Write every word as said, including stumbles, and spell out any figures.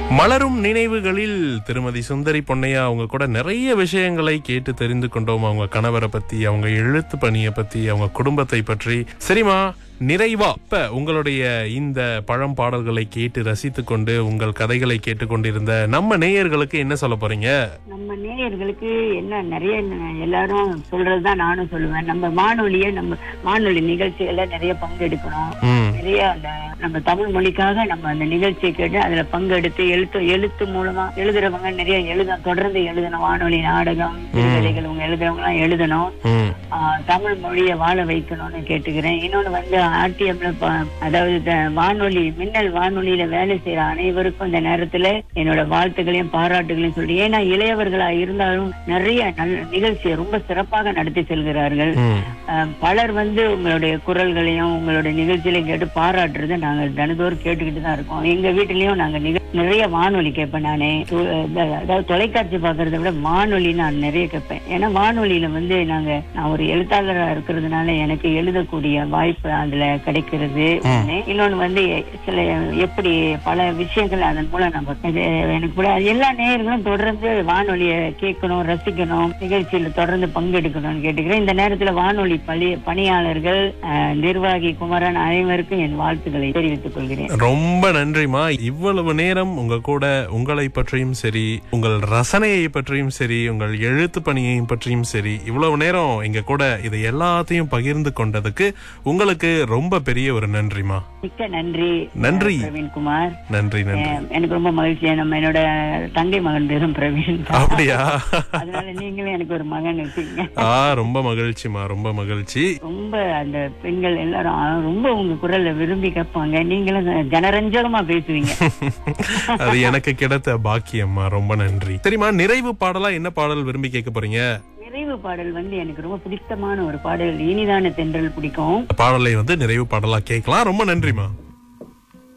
மலரும் நினைவுகளில் திருமதி சுந்தரி பொன்னையா அவங்க கூட நிறைய விஷயங்களை கேட்டு தெரிந்து கொண்டோம். அவங்க கணவரை பத்தி, அவங்க எழுத்து பணியை பத்தி, அவங்க குடும்பத்தை பற்றி. சரிமா, நிறைவா இப்ப உங்களுடைய இந்த பழம் பாடல்களை கேட்டு ரசித்து கொண்டு உங்கள் கதைகளை கேட்டுக்கொண்டிருந்த நம்ம நேயர்களுக்கு என்ன சொல்ல போறீங்க? நம்ம நேயர்களுக்கு என்ன, நிறைய எல்லாரும் சொல்றதுதான் நானும் சொல்லுவேன். நம்ம வானொலிய நம்ம வானொலி நிகழ்ச்சிகள்ல நிறைய பங்கெடுக்கணும். நிறைய அந்த நம்ம தமிழ் மொழிக்காக நம்ம அந்த நிகழ்ச்சியை கேட்டு அதுல பங்கெடுத்து எழுத்து எழுத்து மூலமா எழுதுறவங்க நிறைய எழுத தொடர்ந்து எழுதணும். வானொலி நாடகம் சிறுகதைகள் உங்க எழுதுறவங்க எல்லாம் எழுதணும். தமிழ் மொழியை வாழ வைக்கணும்னு கேட்டுக்கிறேன். இன்னொன்னு வந்து ஆர்டிஎம்ல அதாவது வானொலி மின்னல் வானொலியில வேலை செய்யற அனைவருக்கும் இந்த நேரத்துல என்னோட வாழ்த்துக்களையும் பாராட்டுகளையும் சொல்லி, ஏன்னா இளையவர்களா இருந்தாலும் நிறைய நல்ல நிகழ்ச்சியை ரொம்ப சிறப்பாக நடத்தி செல்கிறார்கள். பலர் வந்து உங்களுடைய குரல்களையும் உங்களுடைய நிகழ்ச்சிகளையும் கேட்டு பாராட்டுறதை நாங்க தினந்தோறும் கேட்டுக்கிட்டு தான் இருக்கோம். எங்க வீட்டிலயும் நாங்க நிறைய வானொலி கேட்பேன். நானே அதாவது தொலைக்காட்சி பாக்குறத விட வானொலி நான் நிறைய கேட்பேன். ஏன்னா வானொலியில வந்து நாங்க நான் ஒரு எழுத்தாளரா இருக்கிறதுனால எனக்கு எழுதக்கூடிய வாய்ப்பு அதுல கிடைக்கிறது. இன்னொன்னு வந்து சில எப்படி பல விஷயங்கள் அதன் மூலம் நம்ம எனக்கு கூட எல்லா நேயர்களும் தொடர்ந்து வானொலியை கேட்கணும், ரசிக்கணும், நிகழ்ச்சியில தொடர்ந்து பங்கெடுக்கணும்னு கேட்டுக்கிறேன். இந்த நேரத்துல வானொலி பணி பணியாளர்கள் நிர்வாகி குமரன் அனைவருக்கும் என் வாழ்த்துக்களை தெரிவித்துக் கொள்கிறேன். ரொம்ப நன்றிமா. இவ்வளவு நேரம் உங்க கூட உங்களை பற்றியும் சரி, உங்கள் ரசனையை பற்றியும் சரி, உங்கள் எழுத்து பணியையும் பற்றியும் சரி, இவ்வளவு நேரம் எங்க கூட இதை எல்லாத்தையும் பகிர்ந்து கொண்டதுக்கு உங்களுக்கு ரொம்ப பெரிய ஒரு நன்றிமா. மிக்க நன்றி. நன்றி பிரவீன்குமார். நன்றி நன்றி. எனக்கு ரொம்ப மகிழ்ச்சி. நம்ம என்னோட தங்கை மகன் பேரும் பிரவீன். அப்படியா? அதனால நீங்களும் எனக்கு ஒரு மகன் வச்சுங்க. ஆ, ரொம்ப மகிழ்ச்சிமா, ரொம்ப மகிழ்ச்சி. ரொம்ப அந்த பெண்கள் எல்லாரும் ரொம்ப உங்க குரல்ல விரும்பி கேட்பாங்க. நீங்களும் ஜனரஞ்சகமா பேசுவீங்க. அது எனக்கு கிடைத்த பாக்கியம்மா. ரொம்ப நன்றி. சரிமா, நிறைவு பாடலா என்ன பாடல் விரும்பி கேட்க போறீங்க? நிறைவு பாடல் வந்து எனக்கு ரொம்ப பிடித்தமான ஒரு பாடல், இனிதான தென்றல் பிடிக்கும். பாடலை வந்து நிறைவு பாடலா கேட்கலாம். ரொம்ப நன்றிமா.